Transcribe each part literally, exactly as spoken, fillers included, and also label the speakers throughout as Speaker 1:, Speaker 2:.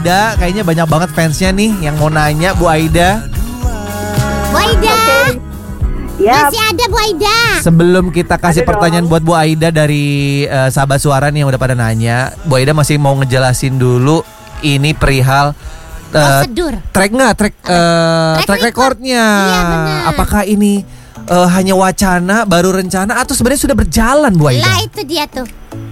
Speaker 1: Aida, kayaknya banyak banget fansnya nih yang mau nanya Bu Aida.
Speaker 2: Bu Aida.
Speaker 3: Ya.
Speaker 2: Masih ada Bu Aida.
Speaker 1: Sebelum kita kasih
Speaker 3: Ada
Speaker 1: pertanyaan
Speaker 3: dong.
Speaker 1: buat Bu Aida dari uh, sahabat suara nih yang udah pada nanya, Bu Aida masih mau ngejelasin dulu ini perihal uh,
Speaker 2: Prosedur.
Speaker 1: track nggak track uh,
Speaker 2: Track
Speaker 1: track
Speaker 2: record.
Speaker 1: recordnya.
Speaker 2: Iya, benar.
Speaker 1: Apakah ini uh, hanya wacana, baru rencana atau sebenarnya sudah berjalan Bu Aida?
Speaker 2: Lah itu dia tuh.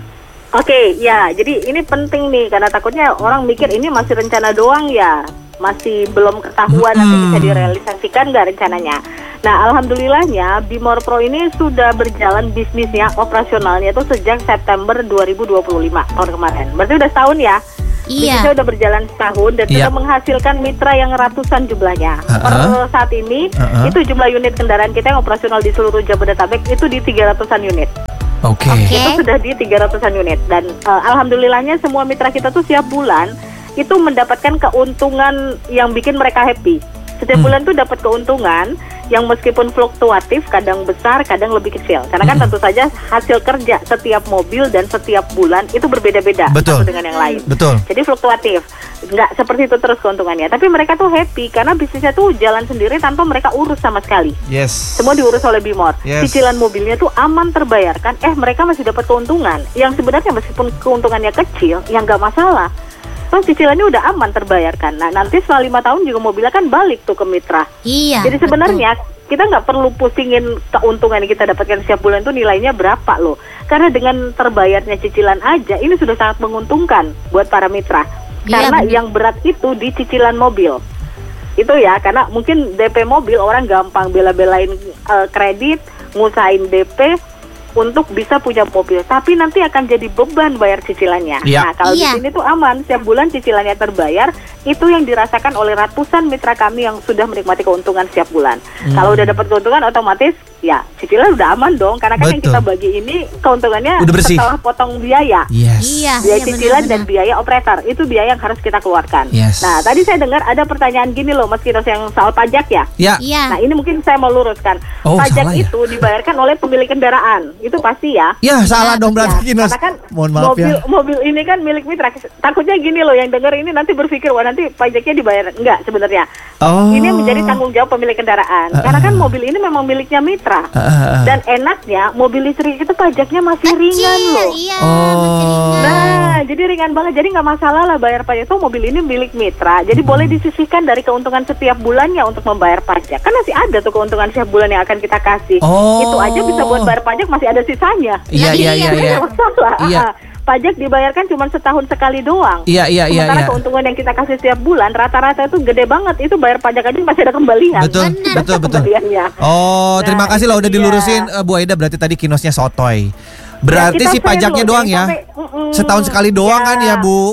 Speaker 3: Oke, ya. Jadi ini penting nih karena takutnya orang mikir ini masih rencana doang ya, masih belum ketahuan nanti
Speaker 1: Mm-mm.
Speaker 3: bisa direalisasikan nggak rencananya. Nah, alhamdulillahnya Bimor Pro ini sudah berjalan bisnisnya, operasionalnya itu sejak September dua ribu dua puluh lima tahun kemarin. Berarti udah setahun ya.
Speaker 2: Iya.
Speaker 3: Bisnisnya udah berjalan setahun dan
Speaker 1: Iya.
Speaker 3: sudah menghasilkan mitra yang ratusan jumlahnya.
Speaker 1: Uh-uh.
Speaker 3: Per saat ini
Speaker 1: Uh-uh.
Speaker 3: itu jumlah unit kendaraan kita yang operasional di seluruh Jabodetabek itu di tiga ratusan unit.
Speaker 1: Oke.
Speaker 2: Oke.
Speaker 3: Itu sudah di tiga ratusan unit dan uh, alhamdulillahnya semua mitra kita tuh setiap bulan itu mendapatkan keuntungan yang bikin mereka happy. Setiap
Speaker 1: Hmm.
Speaker 3: bulan tuh dapat keuntungan yang meskipun fluktuatif, kadang besar, kadang lebih kecil. Karena kan
Speaker 1: Hmm.
Speaker 3: tentu saja hasil kerja setiap mobil dan setiap bulan itu berbeda-beda
Speaker 1: Betul.
Speaker 3: satu dengan yang lain.
Speaker 1: Betul.
Speaker 3: Jadi fluktuatif, nggak seperti itu terus keuntungannya. Tapi mereka tuh happy karena bisnisnya tuh jalan sendiri tanpa mereka urus sama sekali.
Speaker 1: Yes.
Speaker 3: Semua diurus oleh Bimor.
Speaker 1: Yes.
Speaker 3: Cicilan mobilnya tuh aman terbayarkan. Eh mereka masih dapat keuntungan. Yang sebenarnya meskipun keuntungannya kecil, yang nggak masalah. Terus cicilannya udah aman terbayarkan. Nah nanti setelah lima tahun juga mobilnya kan balik tuh ke mitra.
Speaker 2: Iya.
Speaker 3: Jadi sebenarnya kita nggak perlu pusingin keuntungan yang kita dapatkan setiap bulan tuh nilainya berapa loh. Karena dengan terbayarnya cicilan aja ini sudah sangat menguntungkan buat para mitra.
Speaker 2: Iya,
Speaker 3: Karena
Speaker 2: bener.
Speaker 3: yang berat itu di cicilan mobil. Itu ya, karena mungkin D P mobil orang gampang bela-belain eh, kredit, ngusahain D P untuk bisa punya mobil, tapi nanti akan jadi beban bayar cicilannya.
Speaker 1: Iya.
Speaker 3: Nah, kalau
Speaker 2: Iya.
Speaker 3: di sini tuh aman, setiap bulan cicilannya terbayar, itu yang dirasakan oleh ratusan mitra kami yang sudah menikmati keuntungan setiap bulan.
Speaker 1: Hmm.
Speaker 3: Kalau udah dapat keuntungan otomatis ya cicilan udah aman dong, karena kan yang
Speaker 1: Betul.
Speaker 3: kita bagi ini keuntungannya
Speaker 1: Udah bersih.
Speaker 3: setelah potong biaya.
Speaker 1: Yes.
Speaker 2: Iya.
Speaker 3: Biaya
Speaker 2: iya,
Speaker 3: cicilan
Speaker 2: benar,
Speaker 3: dan
Speaker 2: benar.
Speaker 3: biaya operator itu biaya yang harus kita keluarkan.
Speaker 1: Yes.
Speaker 3: Nah, tadi saya dengar ada pertanyaan gini loh, Mas Kinos, yang soal pajak ya.
Speaker 1: Ya.
Speaker 2: Iya.
Speaker 3: Nah, ini mungkin saya mau luruskan.
Speaker 1: Oh,
Speaker 3: Pajak
Speaker 1: salah ya?
Speaker 3: itu dibayarkan oleh pemilik kendaraan. Itu pasti ya.
Speaker 1: Ya, salah dong
Speaker 3: Ya,
Speaker 1: berarti Kinos.
Speaker 3: karena kan
Speaker 1: Mohon maaf
Speaker 3: mobil,
Speaker 1: ya.
Speaker 3: mobil ini kan milik mitra. Takutnya gini loh, yang dengar ini nanti berpikir wah nanti pajaknya dibayar. Enggak sebenarnya.
Speaker 1: Oh.
Speaker 3: Ini menjadi tanggung jawab pemilik kendaraan.
Speaker 1: Uh-uh.
Speaker 3: Karena kan mobil ini memang miliknya mitra.
Speaker 1: Uh, uh, uh.
Speaker 3: Dan enaknya mobil listrik itu pajaknya masih ringan
Speaker 2: Kecil,
Speaker 3: loh.
Speaker 2: Iya.
Speaker 1: Oh.
Speaker 2: masih ringan.
Speaker 3: Nah, jadi ringan banget. Jadi nggak masalah lah bayar pajak itu, mobil ini milik mitra. Jadi boleh disisihkan dari keuntungan setiap bulannya untuk membayar pajak. Kan masih ada tuh keuntungan setiap bulan yang akan kita kasih.
Speaker 1: Oh.
Speaker 3: Itu aja bisa buat bayar pajak, masih ada sisanya.
Speaker 1: Iya, iya, iya,
Speaker 3: Jadi
Speaker 1: iya.
Speaker 3: nggak masalah.
Speaker 1: Iya.
Speaker 3: Ah, pajak dibayarkan cuma setahun sekali doang.
Speaker 1: Iya, iya, iya,
Speaker 3: Sementara
Speaker 1: iya.
Speaker 3: keuntungan yang kita kasih setiap bulan rata-rata itu gede banget. Itu bayar pajak aja masih ada kembalian.
Speaker 1: Betul,
Speaker 2: Benar.
Speaker 1: betul, betul.
Speaker 3: Kembaliannya.
Speaker 1: Oh, terima
Speaker 3: Nah,
Speaker 1: kasih loh udah
Speaker 3: itu dia.
Speaker 1: dilurusin uh, Bu Aida, berarti tadi Kinosnya sotoy. Berarti
Speaker 3: Ya, kita
Speaker 1: si
Speaker 3: fair
Speaker 1: pajaknya
Speaker 3: loh,
Speaker 1: doang
Speaker 3: jangan
Speaker 1: ya.
Speaker 3: sampai, mm-mm.
Speaker 1: Setahun sekali doang
Speaker 3: Ya.
Speaker 1: kan ya, Bu?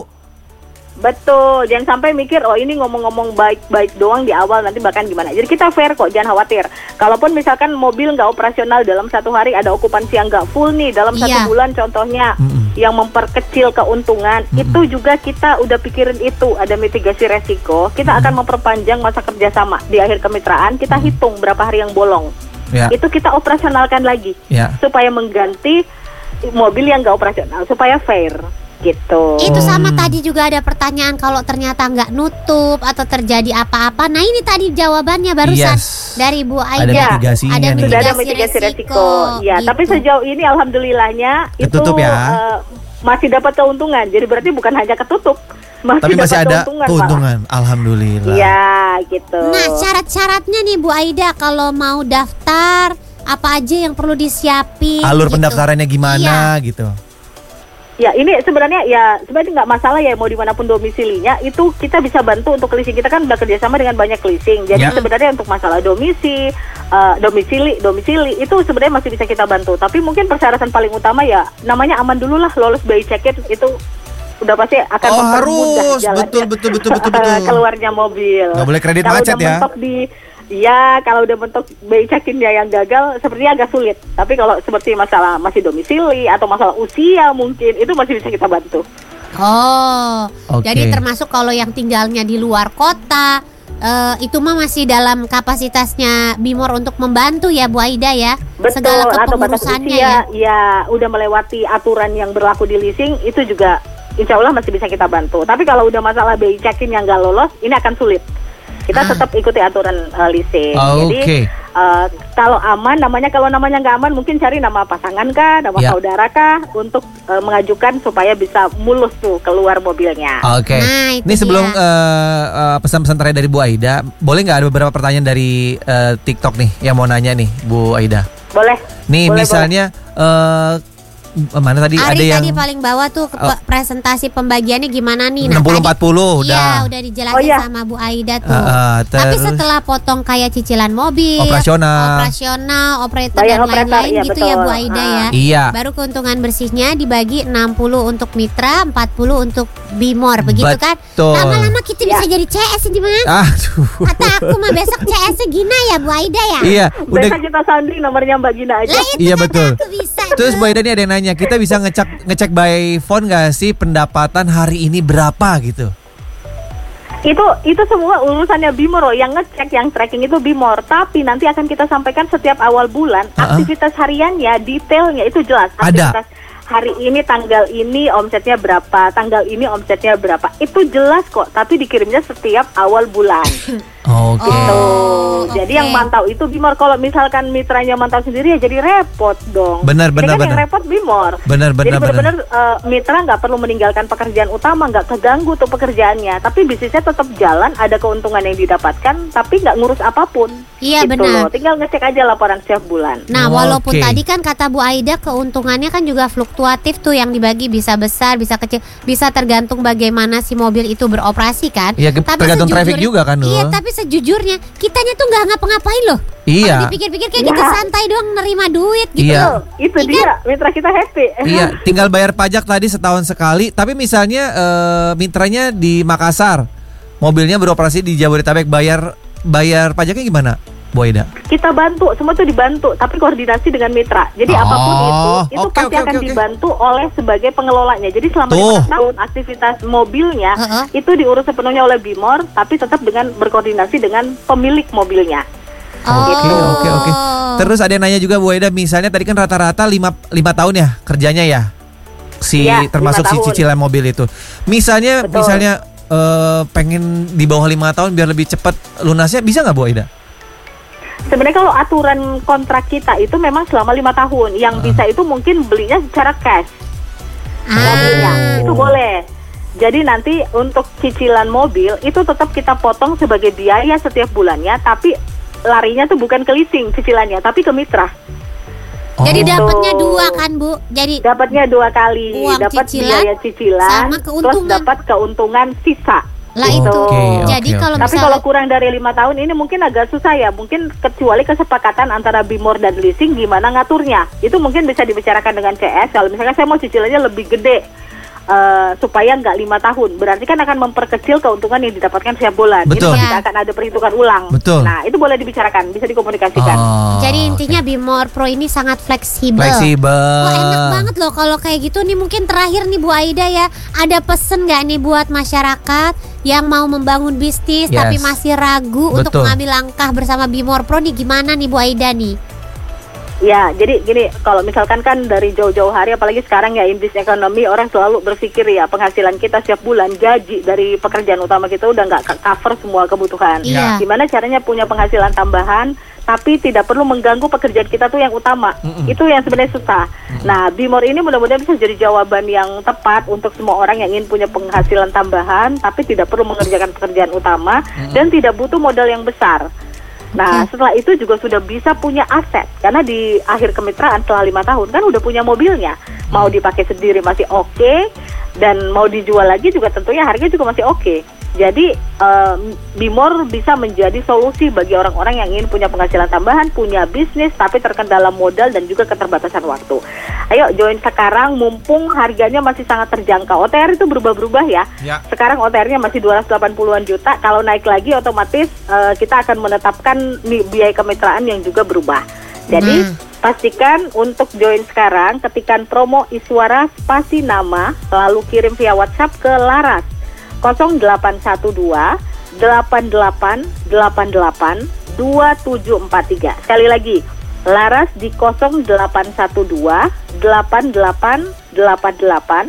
Speaker 3: Betul, jangan sampai mikir oh ini ngomong-ngomong baik-baik doang di awal nanti bahkan gimana. Jadi kita fair kok, jangan khawatir. Kalaupun misalkan mobil nggak operasional dalam satu hari, ada okupansi yang nggak full nih dalam
Speaker 2: Iya.
Speaker 3: satu bulan contohnya,
Speaker 1: Mm-mm.
Speaker 3: yang memperkecil keuntungan,
Speaker 1: Mm-mm.
Speaker 3: itu juga kita udah pikirin itu, ada mitigasi resiko. Kita akan memperpanjang masa kerjasama di akhir kemitraan, kita hitung berapa hari yang bolong.
Speaker 1: Ya.
Speaker 3: Itu kita operasionalkan lagi
Speaker 1: Ya.
Speaker 3: supaya mengganti mobil yang nggak operasional, supaya fair gitu.
Speaker 2: Itu sama
Speaker 1: Hmm.
Speaker 2: tadi juga ada pertanyaan kalau ternyata nggak nutup atau terjadi apa-apa. Nah ini tadi jawabannya barusan
Speaker 1: Yes.
Speaker 2: dari Bu
Speaker 1: Ada
Speaker 2: Aida.
Speaker 1: mitigasinya
Speaker 2: Ada
Speaker 1: nih.
Speaker 3: Sudah ada
Speaker 2: mitigasi
Speaker 3: mitigasi resiko.
Speaker 2: resiko,
Speaker 3: Ya,
Speaker 2: gitu.
Speaker 3: tapi sejauh ini alhamdulillahnya
Speaker 1: Ketutup
Speaker 3: itu
Speaker 1: ya.
Speaker 3: eh, masih dapat keuntungan. Jadi berarti bukan hanya ketutup, masih
Speaker 1: Tapi masih
Speaker 3: dapat
Speaker 1: ada
Speaker 3: keuntungan.
Speaker 1: keuntungan. Alhamdulillah.
Speaker 3: Iya, gitu.
Speaker 2: Nah syarat-syaratnya nih Bu Aida kalau mau daftar apa aja yang perlu disiapin?
Speaker 1: Alur
Speaker 2: gitu.
Speaker 1: pendaftarannya gimana gitu.
Speaker 3: Ya, ini sebenarnya ya sebenarnya nggak masalah ya mau dimanapun domisilinya, itu kita bisa bantu untuk leasing. Kita kan udah kerjasama dengan banyak leasing. Jadi
Speaker 1: Ya.
Speaker 3: sebenarnya untuk masalah domisi, eh, domisili, domisili itu sebenarnya masih bisa kita bantu. Tapi mungkin persyaratan paling utama ya namanya aman dulu lah, lolos B I check itu udah pasti akan
Speaker 1: Oh,
Speaker 3: mempermudah
Speaker 1: harus.
Speaker 3: jalannya.
Speaker 1: Betul, betul, betul, betul, betul.
Speaker 3: keluarnya mobil.
Speaker 1: Nggak boleh kredit
Speaker 3: Kalau
Speaker 1: macet
Speaker 3: udah
Speaker 1: ya.
Speaker 3: mentok di Ya, kalau udah bentuk B I check-innya yang gagal, sepertinya agak sulit. Tapi kalau seperti masalah masih domisili atau masalah usia mungkin, itu masih bisa kita bantu.
Speaker 2: Oh,
Speaker 1: Oke.
Speaker 2: jadi termasuk kalau yang tinggalnya di luar kota, eh, itu mah masih dalam kapasitasnya Bimor untuk membantu ya Bu Aida ya.
Speaker 3: Betul,
Speaker 2: Segala
Speaker 3: atau batas
Speaker 2: kepengurusannya
Speaker 3: usia,
Speaker 2: ya.
Speaker 3: ya udah melewati aturan yang berlaku di leasing, itu juga insya Allah masih bisa kita bantu. Tapi kalau udah masalah B I check-in yang nggak lolos, ini akan sulit. Kita
Speaker 2: Ah.
Speaker 3: tetap ikuti aturan uh, leasing.
Speaker 1: Oh,
Speaker 3: Jadi
Speaker 1: oke.
Speaker 3: uh, kalau aman, namanya kalau namanya nggak aman, mungkin cari nama pasangan kah, nama
Speaker 1: Ya.
Speaker 3: saudara kah, untuk uh, mengajukan supaya bisa mulus tuh keluar mobilnya.
Speaker 1: Oke.
Speaker 2: Nah, itu
Speaker 1: Ini sebelum
Speaker 2: dia.
Speaker 1: eh, eh, pesan-pesan terakhir dari Bu Aida, boleh nggak ada beberapa pertanyaan dari eh, TikTok nih yang mau nanya nih, Bu Aida?
Speaker 3: Boleh.
Speaker 1: Nih
Speaker 3: Boleh,
Speaker 1: misalnya eh, mana tadi
Speaker 2: Ari
Speaker 1: ada yang
Speaker 2: tadi paling bawah tuh ke-
Speaker 1: Oh.
Speaker 2: presentasi pembagiannya gimana nih?
Speaker 1: enam puluh
Speaker 2: tadi-
Speaker 1: empat puluh
Speaker 2: Iya,
Speaker 1: udah.
Speaker 2: udah dijelasin
Speaker 3: Oh, iya.
Speaker 2: sama Bu Aida tuh.
Speaker 1: Eh, eh,
Speaker 2: Tapi
Speaker 1: terus
Speaker 2: setelah potong kayak cicilan mobil,
Speaker 1: Operasional.
Speaker 2: operasional, operator
Speaker 3: Bayar
Speaker 2: dan
Speaker 3: operator,
Speaker 2: lain-lain
Speaker 3: iya,
Speaker 2: gitu
Speaker 3: betul.
Speaker 2: ya Bu Aida
Speaker 3: Ah.
Speaker 2: ya.
Speaker 1: Iya.
Speaker 2: Baru keuntungan bersihnya dibagi enam puluh untuk mitra, empat puluh untuk Bimor, begitu kan?
Speaker 1: Betul.
Speaker 2: Lama-lama kita
Speaker 3: Ya.
Speaker 2: bisa jadi C S ini Mas.
Speaker 1: Aduh.
Speaker 2: Kata aku mah besok C S-nya Gina ya Bu Aida ya.
Speaker 1: Iya, udah.
Speaker 3: Besok kita sounding nomornya Mbak Gina aja.
Speaker 2: Lah itu
Speaker 1: Iya,
Speaker 2: kan
Speaker 1: betul.
Speaker 2: aku bisa.
Speaker 1: Terus
Speaker 2: tuh.
Speaker 1: Bu Aida nih ada yang nanya, kita bisa ngecek ngecek by phone nggak sih pendapatan hari ini berapa gitu?
Speaker 3: Itu itu semua urusannya Bimor loh, yang ngecek, yang tracking itu Bimor. Tapi nanti akan kita sampaikan setiap awal bulan
Speaker 1: Uh-uh.
Speaker 3: aktivitas hariannya, detailnya itu jelas.
Speaker 1: Ada.
Speaker 3: Aktivitas hari ini tanggal ini omsetnya berapa, tanggal ini omsetnya berapa. Itu jelas kok, tapi dikirimnya setiap awal bulan.
Speaker 1: Oke.
Speaker 3: Gitu.
Speaker 2: Oh,
Speaker 3: Jadi
Speaker 2: oke.
Speaker 3: yang mantau itu Bimor. Kalau misalkan mitranya mantau sendiri ya jadi repot dong.
Speaker 1: Benar,
Speaker 3: Ini
Speaker 1: benar,
Speaker 3: kan yang
Speaker 1: benar.
Speaker 3: repot Bimor.
Speaker 1: Benar, benar,
Speaker 3: Jadi
Speaker 1: benar.
Speaker 3: benar-benar eh, mitra nggak perlu meninggalkan pekerjaan utama, nggak keganggu tuh pekerjaannya. Tapi bisnisnya tetap jalan, ada keuntungan yang didapatkan, tapi nggak ngurus apapun.
Speaker 2: Iya,
Speaker 3: Gitu
Speaker 2: benar.
Speaker 3: loh. Tinggal ngecek aja laporan setiap bulan.
Speaker 2: Nah,
Speaker 1: Oh,
Speaker 2: walaupun
Speaker 1: oke.
Speaker 2: tadi kan kata Bu Aida keuntungannya kan juga fluktuatif tuh, yang dibagi bisa besar, bisa kecil, bisa tergantung bagaimana si mobil itu beroperasi kan.
Speaker 1: Iya, ke- tergantung traffic
Speaker 2: sejujurnya-
Speaker 1: juga kan, loh.
Speaker 2: Iya, tapi sejujurnya kitanya tuh nggak ngapa-ngapain loh.
Speaker 1: Iya.
Speaker 2: Kalau dipikir-pikir kayak
Speaker 3: Iya.
Speaker 2: gitu santai doang nerima duit gitu.
Speaker 1: Iya.
Speaker 3: Loh, itu
Speaker 2: Iya
Speaker 3: dia mitra kita happy.
Speaker 1: Iya, tinggal bayar pajak tadi setahun sekali. Tapi misalnya eh, mitranya di Makassar, mobilnya beroperasi di Jabodetabek, bayar bayar pajaknya gimana, Bu Aida?
Speaker 3: Kita bantu, semua itu dibantu, tapi koordinasi dengan mitra. Jadi
Speaker 1: Oh,
Speaker 3: apapun itu, itu
Speaker 1: oke,
Speaker 3: pasti
Speaker 1: oke,
Speaker 3: akan
Speaker 1: oke, oke.
Speaker 3: dibantu oleh sebagai pengelolanya. Jadi selama
Speaker 1: Tuh.
Speaker 3: lima belas tahun aktivitas mobilnya
Speaker 2: Heeh.
Speaker 3: itu diurus sepenuhnya oleh Bimor, tapi tetap dengan berkoordinasi dengan pemilik mobilnya.
Speaker 2: Oh.
Speaker 1: Oke, oke, oke. Terus ada yang nanya juga Bu Aida, misalnya tadi kan rata-rata lima tahun ya kerjanya ya. Si
Speaker 3: Iya,
Speaker 1: termasuk
Speaker 3: lima
Speaker 1: si
Speaker 3: tahun.
Speaker 1: cicilan mobil itu. Misalnya
Speaker 3: Betul.
Speaker 1: misalnya eh, pengen di bawah lima tahun biar lebih cepat lunasnya, bisa nggak Bu Aida?
Speaker 3: Sebenarnya kalau aturan kontrak kita itu memang selama lima tahun. Yang
Speaker 1: Ah.
Speaker 3: bisa itu mungkin belinya secara cash mobilnya,
Speaker 2: Ah.
Speaker 3: itu boleh. Jadi nanti untuk cicilan mobil itu tetap kita potong sebagai biaya setiap bulannya, tapi larinya tuh bukan ke leasing cicilannya, tapi ke mitra.
Speaker 2: Jadi
Speaker 1: Oh.
Speaker 2: dapatnya dua kan Bu? Jadi
Speaker 3: Dapatnya dua kali,
Speaker 2: Uang
Speaker 3: dapat
Speaker 2: cicilan
Speaker 3: biaya cicilan,
Speaker 2: sama
Speaker 3: plus
Speaker 2: keuntungan.
Speaker 3: dapat keuntungan sisa.
Speaker 2: lah
Speaker 3: Gitu.
Speaker 2: itu.
Speaker 1: Oke,
Speaker 2: Jadi
Speaker 1: oke,
Speaker 2: kalau
Speaker 1: oke.
Speaker 3: Tapi
Speaker 2: misalnya
Speaker 3: kalau kurang dari lima tahun ini mungkin agak susah ya, mungkin kecuali kesepakatan antara Bimor dan leasing gimana ngaturnya. Itu mungkin bisa dibicarakan dengan C S. Kalau misalkan saya mau cicilannya lebih gede, eh, supaya nggak lima tahun, berarti kan akan memperkecil keuntungan yang didapatkan setiap bulan.
Speaker 1: Betul.
Speaker 3: Itu
Speaker 2: Ya.
Speaker 3: tidak akan ada perhitungan ulang.
Speaker 1: Betul.
Speaker 3: Nah itu boleh dibicarakan, bisa dikomunikasikan.
Speaker 1: Oh,
Speaker 2: jadi intinya
Speaker 1: oke.
Speaker 2: Bimor Pro ini sangat fleksibel.
Speaker 1: Fleksibel.
Speaker 2: Wah, enak banget loh kalau kayak gitu nih. Mungkin terakhir nih Bu Aida ya, ada pesen nggak nih buat masyarakat yang mau membangun bisnis
Speaker 1: Yes.
Speaker 2: tapi masih ragu untuk
Speaker 1: Betul.
Speaker 2: mengambil langkah bersama Bimor Pro nih, gimana nih Bu Aida nih?
Speaker 3: Ya, jadi gini, kalau misalkan kan dari jauh-jauh hari, apalagi sekarang ya in this economy, orang selalu berpikir ya penghasilan kita setiap bulan, gaji dari pekerjaan utama kita udah nggak ke- cover semua kebutuhan.
Speaker 2: Iya.
Speaker 3: Gimana caranya punya penghasilan tambahan, tapi tidak perlu mengganggu pekerjaan kita tuh yang utama.
Speaker 1: Mm-mm.
Speaker 3: Itu yang sebenarnya susah. Nah, Bimor ini mudah-mudahan bisa jadi jawaban yang tepat untuk semua orang yang ingin punya penghasilan tambahan, tapi tidak perlu mengerjakan pekerjaan utama dan tidak butuh modal yang besar. Nah,
Speaker 2: Oke.
Speaker 3: setelah itu juga sudah bisa punya aset, karena di akhir kemitraan setelah lima tahun kan udah punya mobilnya, mau dipakai sendiri masih oke, dan mau dijual lagi juga tentunya harganya juga masih oke. Jadi em, Bimor bisa menjadi solusi bagi orang-orang yang ingin punya penghasilan tambahan, punya bisnis tapi terkendala modal dan juga keterbatasan waktu. Ayo join sekarang, mumpung harganya masih sangat terjangkau. O T R itu berubah-berubah ya.
Speaker 1: Ya.
Speaker 3: Sekarang O T R-nya masih dua ratus delapan puluhan juta. Kalau naik lagi otomatis eh, kita akan menetapkan ni- biaya kemitraan yang juga berubah. Jadi
Speaker 2: Nah.
Speaker 3: pastikan untuk join sekarang, ketikkan promo Iswara spasi nama, lalu kirim via WhatsApp ke Laras nol delapan satu dua delapan delapan delapan delapan dua tujuh empat tiga. Sekali lagi, Laras di nol delapan satu dua delapan delapan delapan delapan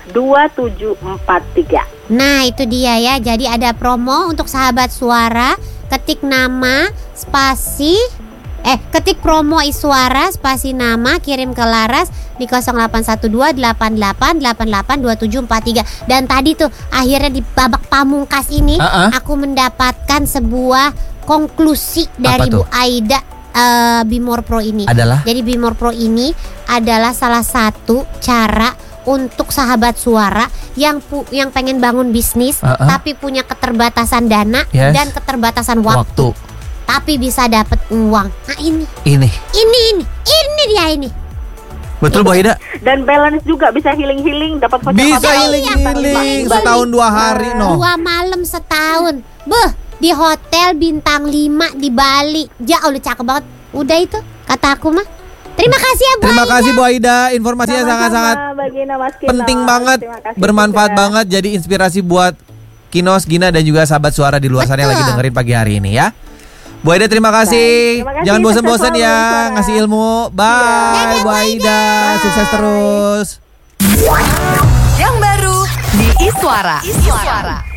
Speaker 3: dua tujuh empat tiga.
Speaker 2: Nah itu dia ya. Jadi ada promo untuk sahabat suara. Ketik nama spasi Eh ketik promo Iswara spasi nama, kirim ke Laras di nol delapan satu dua delapan delapan delapan delapan dua tujuh empat tiga. Dan tadi tuh akhirnya di babak pamungkas ini
Speaker 1: uh-uh.
Speaker 2: aku mendapatkan sebuah konklusi dari Bu Aida uh, Bimor Pro ini.
Speaker 1: Adalah?
Speaker 2: Jadi Bimor Pro ini adalah salah satu cara untuk sahabat suara yang pu- yang pengen bangun bisnis uh-uh. tapi punya keterbatasan dana
Speaker 1: yes.
Speaker 2: dan keterbatasan waktu. waktu. Tapi bisa dapat uang. Nah ini.
Speaker 1: Ini.
Speaker 2: Ini ini. Ini dia ini.
Speaker 1: Betul Bu Aida.
Speaker 3: Dan balance juga bisa healing-healing, dapat voucher.
Speaker 1: Bisa healing-healing setahun dua hari no.
Speaker 2: Dua malam setahun. Beh, di hotel bintang lima di Bali. Ya Allah cakep banget. Udah itu kata aku mah. Terima kasih ya Bu
Speaker 1: Terima
Speaker 2: Aida.
Speaker 1: kasih Bu Aida. Informasinya sangat-sangat penting banget, bermanfaat juga. banget. Jadi inspirasi buat Kinos, Gina dan juga sahabat suara di luar sana yang lagi dengerin pagi hari ini ya. Bu Aida terima kasih. Terima kasih. Jangan bosan-bosan ya ngasih ilmu. Bye, Bu Aida. Sukses terus.
Speaker 4: Yang baru di Iswara. Iswara.